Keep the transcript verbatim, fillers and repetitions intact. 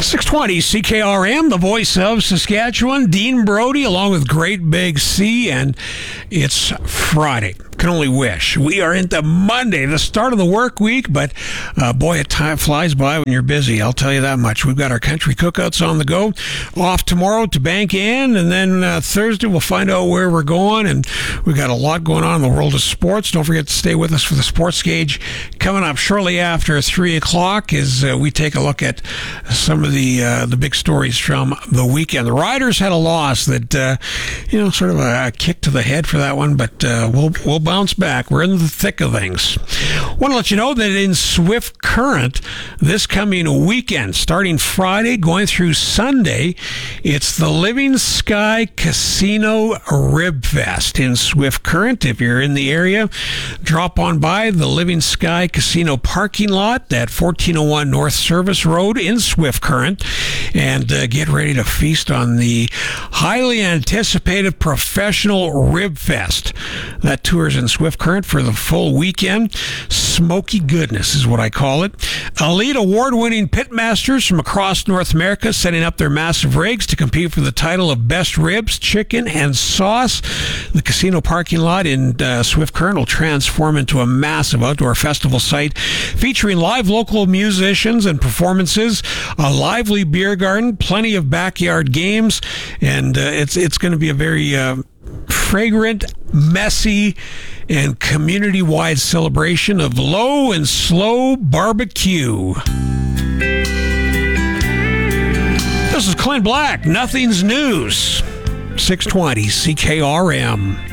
six twenty C K R M, the voice of Saskatchewan. Dean Brody along with Great Big C, and it's Friday. Can only wish. We are into Monday, the start of the work week, but uh, boy, it time flies by when you're busy. I'll tell you that much. We've got our country cookouts on the go. Off tomorrow to Bank End, and then uh, Thursday we'll find out where we're going, and we've got a lot going on in the world of sports. Don't forget to stay with us for the Sports Gauge coming up shortly after three o'clock as uh, we take a look at some of the uh, the big stories from the weekend. The Riders had a loss that, uh, you know, sort of a, a kick to the head for that one, but uh, we'll we'll bounce back. We're in the thick of things. Want to let you know that in Swift Current this coming weekend, starting Friday going through Sunday, it's the Living Sky Casino Rib Fest in Swift Current. If you're in the area, drop on by the Living Sky Casino parking lot at fourteen oh one North Service Road in Swift Current, and uh, get ready to feast on the highly anticipated Professional Rib Fest. That tours in Swift Current for the full weekend. Smoky goodness is what I call it. Elite award-winning pitmasters from across North America setting up their massive rigs to compete for the title of Best Ribs, Chicken, and Sauce. The casino parking lot in uh, Swift Current will transform into a massive outdoor festival site featuring live local musicians and performances, a lively beer garden, plenty of backyard games, and uh, it's it's going to be a very uh, fragrant, messy, and community-wide celebration of low and slow barbecue. This is Clint Black. Nothing's news. six twenty C K R M.